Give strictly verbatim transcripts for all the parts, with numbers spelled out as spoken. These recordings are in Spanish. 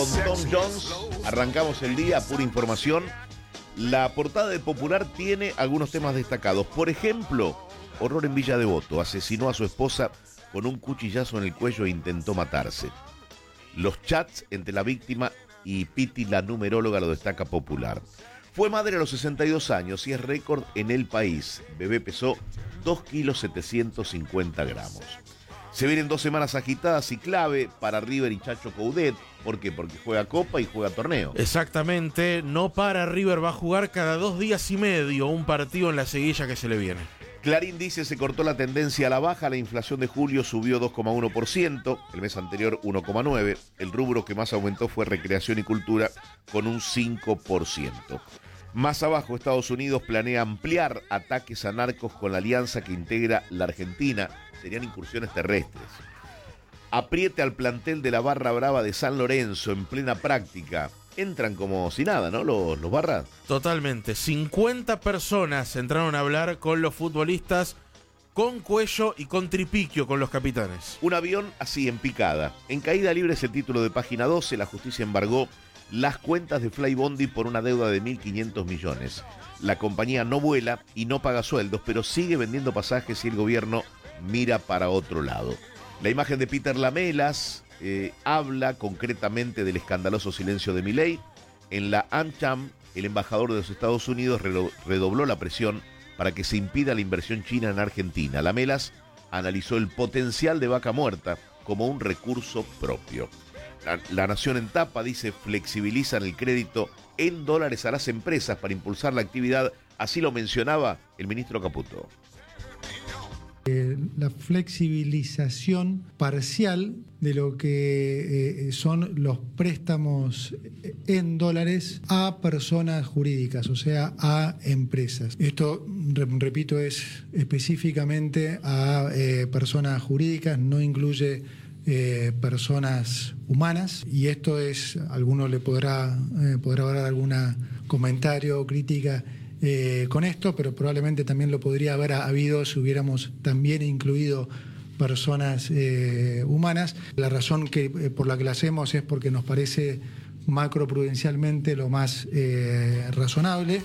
con Tom Jones. Arrancamos el día, pura información. La portada de Popular tiene algunos temas destacados. Por ejemplo, horror en Villa Devoto. Asesinó a su esposa con un cuchillazo en el cuello e intentó matarse. Los chats entre la víctima y Piti, la numeróloga, lo destaca Popular. Fue madre a los sesenta y dos años y es récord en el país. Bebé pesó dos kilos setecientos cincuenta gramos. Se vienen dos semanas agitadas y clave para River y Chacho Coudet. ¿Por qué? Porque juega Copa y juega torneo. Exactamente, no para. River va a jugar cada dos días y medio un partido en la seguilla que se le viene. Clarín dice se cortó la tendencia a la baja, la inflación de julio subió dos coma uno por ciento, el mes anterior uno coma nueve por ciento, el rubro que más aumentó fue recreación y cultura con un cinco por ciento. Más abajo, Estados Unidos planea ampliar ataques a narcos con la alianza que integra la Argentina, serían incursiones terrestres. Apriete al plantel de la Barra Brava de San Lorenzo en plena práctica. Entran como si nada, ¿no? Los, los barras. Totalmente. cincuenta personas entraron a hablar con los futbolistas, con Cuello y con Tripiquio, con los capitanes. Un avión así, en picada. En caída libre es el título de página doce. La justicia embargó las cuentas de Flybondi por una deuda de mil quinientos millones. La compañía no vuela y no paga sueldos, pero sigue vendiendo pasajes y el gobierno mira para otro lado. La imagen de Peter Lamelas eh, habla concretamente del escandaloso silencio de Milei. En la AmCham, el embajador de los Estados Unidos redobló la presión para que se impida la inversión china en Argentina. Lamelas analizó el potencial de Vaca Muerta como un recurso propio. La, la Nación en tapa dice flexibilizan el crédito en dólares a las empresas para impulsar la actividad. Así lo mencionaba el ministro Caputo. Eh, la flexibilización parcial de lo que eh, son los préstamos en dólares a personas jurídicas, o sea, a empresas. Esto, repito, es específicamente a eh, personas jurídicas, no incluye Eh, personas humanas, y esto es, alguno le podrá eh, podrá dar algún comentario o crítica eh, con esto, pero probablemente también lo podría haber habido si hubiéramos también incluido personas eh, humanas. La razón que, eh, por la que lo hacemos es porque nos parece macroprudencialmente lo más eh, razonable.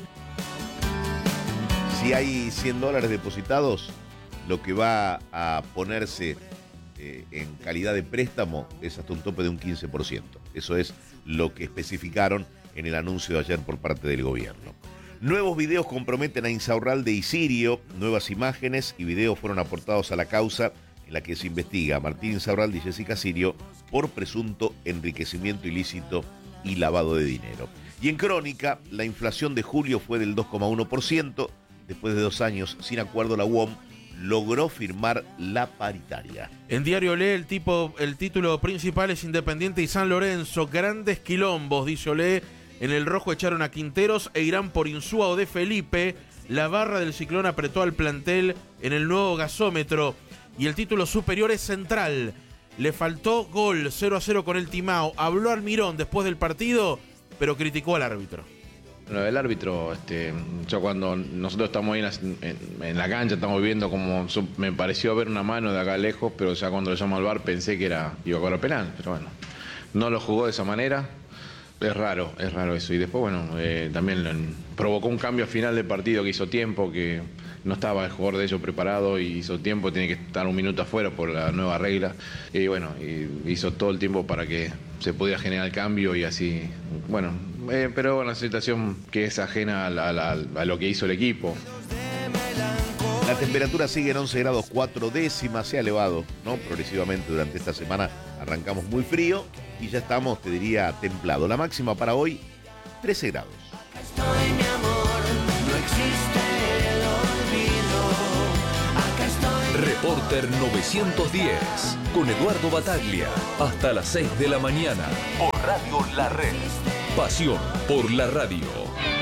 Si hay cien dólares depositados, lo que va a ponerse Eh, en calidad de préstamo es hasta un tope de un quince por ciento. Eso es lo que especificaron en el anuncio de ayer por parte del gobierno. Nuevos videos comprometen a Insaurralde y Sirio. Nuevas imágenes y videos fueron aportados a la causa en la que se investiga a Martín Insaurralde y Jessica Sirio por presunto enriquecimiento ilícito y lavado de dinero. Y en Crónica, la inflación de julio fue del dos coma uno por ciento. Después de dos años sin acuerdo, la U O M logró firmar la paritaria. En Diario Olé, el, tipo, el título principal es Independiente y San Lorenzo. Grandes quilombos, dice Olé. En el rojo echaron a Quinteros e irán por Insúa o de Felipe. La barra del Ciclón apretó al plantel en el nuevo gasómetro. Y el título superior es Central. Le faltó gol, cero a cero con el Timao. Habló Almirón después del partido, pero criticó al árbitro. Bueno, el árbitro, este, yo cuando nosotros estamos ahí en la, en, en la cancha, estamos viendo como, me pareció ver una mano de acá lejos, pero ya cuando lo llamo al V A R pensé que era, iba a cobrar penal, pero bueno, no lo jugó de esa manera. Es raro, es raro eso. Y después, bueno, eh, también provocó un cambio al final del partido que hizo tiempo, que no estaba el jugador de ellos preparado y hizo tiempo, tiene que estar un minuto afuera por la nueva regla. Y bueno, y hizo todo el tiempo para que se pudiera generar el cambio y así, bueno, eh, pero una situación que es ajena a, la, a, la, a lo que hizo el equipo. La temperatura sigue en once grados cuatro décimas, se ha elevado, ¿no? Progresivamente durante esta semana. Arrancamos muy frío y ya estamos, te diría, templado. La máxima para hoy, trece grados. Acá estoy, mi amor, no existe el olvido. Acá estoy. Reporter novecientos diez, con Eduardo Bataglia, hasta las seis de la mañana, por Radio La Red. Pasión por la radio.